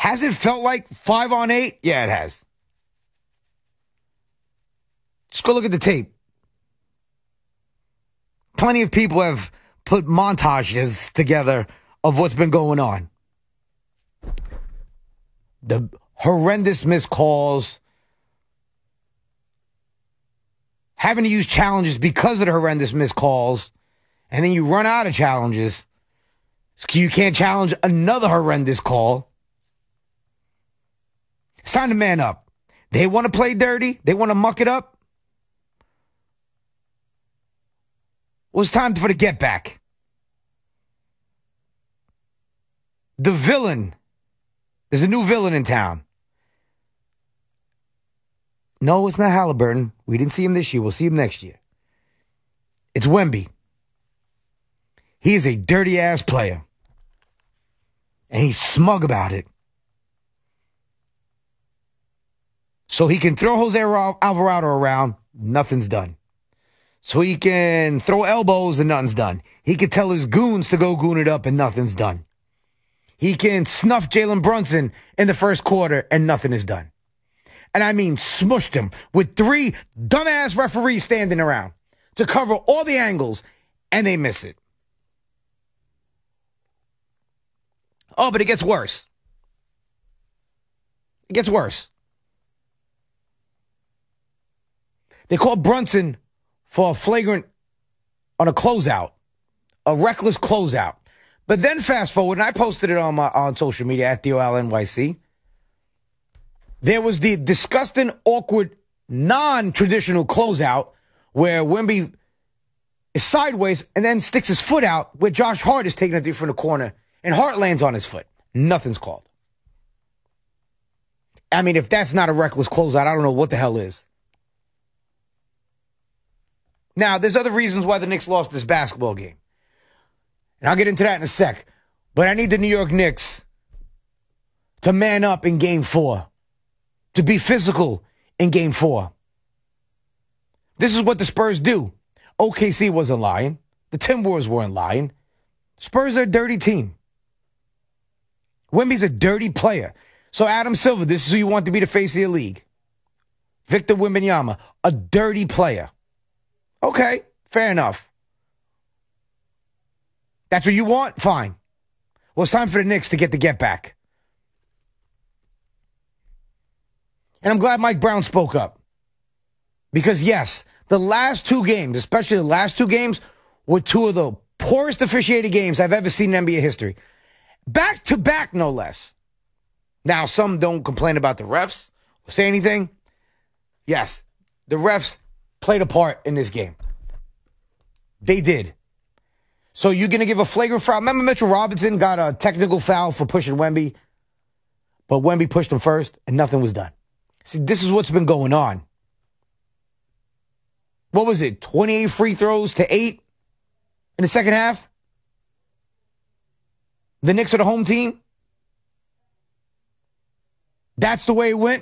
Has it felt like 5-on-8? Yeah, it has. Just go look at the tape. Plenty of people have put montages together of what's been going on. The horrendous missed calls. Having to use challenges because of the horrendous missed calls. And then you run out of challenges. So you can't challenge another horrendous call. It's time to man up. They want to play dirty. They want to muck it up. Well, it's time for the get back. The villain. There's a new villain in town. No, it's not Halliburton. We didn't see him this year. We'll see him next year. It's Wemby. He is a dirty-ass player. And he's smug about it. So he can throw Jose Alvarado around, nothing's done. So he can throw elbows and nothing's done. He can tell his goons to go goon it up and nothing's done. He can snuff Jalen Brunson in the first quarter and nothing is done. And I mean smushed him with 3 dumbass referees standing around to cover all the angles and they miss it. Oh, but it gets worse. It gets worse. They called Brunson for a flagrant on a closeout, a reckless closeout. But then fast forward, and I posted it on social media at TheOLNYC. There was the disgusting, awkward, non-traditional closeout where Wemby is sideways and then sticks his foot out where Josh Hart is taking it from the corner and Hart lands on his foot. Nothing's called. I mean, if that's not a reckless closeout, I don't know what the hell is. Now, there's other reasons why the Knicks lost this basketball game. And I'll get into that in a sec. But I need the New York Knicks to man up in Game 4. To be physical in Game 4. This is what the Spurs do. OKC wasn't lying. The Timberwolves weren't lying. Spurs are a dirty team. Wemby's a dirty player. So Adam Silver, this is who you want to be the face of the league. Victor Wembanyama, a dirty player. Okay, fair enough. That's what you want? Fine. Well, it's time for the Knicks to get the get back. And I'm glad Mike Brown spoke up. Because, yes, the last 2 games, especially the last 2 games, were 2 of the poorest officiated games I've ever seen in NBA history. Back to back, no less. Now, some don't complain about the refs or say anything. Yes, the refs played a part in this game. They did. So you're going to give a flagrant foul. Remember Mitchell Robinson got a technical foul for pushing Wemby, but Wemby pushed him first and nothing was done. See, this is what's been going on. What was it? 28 free throws to 8 in the second half? The Knicks are the home team? That's the way it went?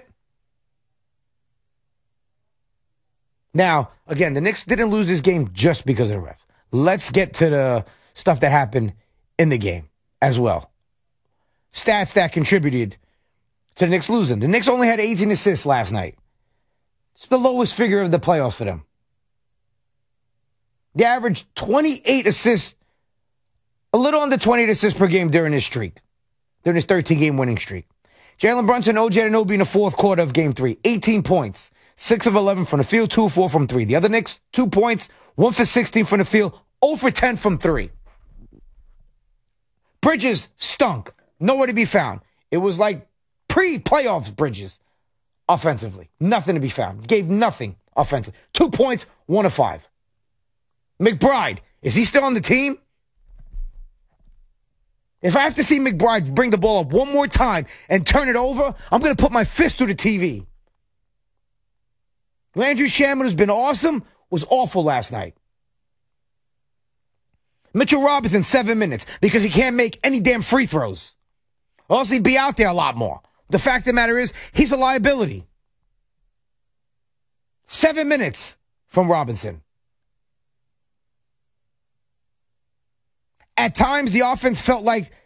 Now, again, the Knicks didn't lose this game just because of the refs. Let's get to the stuff that happened in the game as well. Stats that contributed to the Knicks losing. The Knicks only had 18 assists last night. It's the lowest figure of the playoffs for them. They averaged 28 assists, a little under 28 assists per game during this streak, during this 13-game winning streak. Jalen Brunson, OG Anunoby in the fourth quarter of Game 3, 18 points, 6 of 11 from the field, 2 of 4 from 3. The other Knicks, 2 points, 1 for 16 from the field, 0 for 10 from 3. Bridges stunk, nowhere to be found. It was like pre-playoffs Bridges offensively. Nothing to be found. Gave nothing offensively. 2 points, 1 of 5. McBride, is he still on the team? If I have to see McBride bring the ball up one more time and turn it over, I'm going to put my fist through the TV. Landry Shamet, who's been awesome, was awful last night. Mitchell Robinson, 7 minutes, because he can't make any damn free throws. Or else he'd be out there a lot more. The fact of the matter is, he's a liability. 7 minutes from Robinson. At times, the offense felt like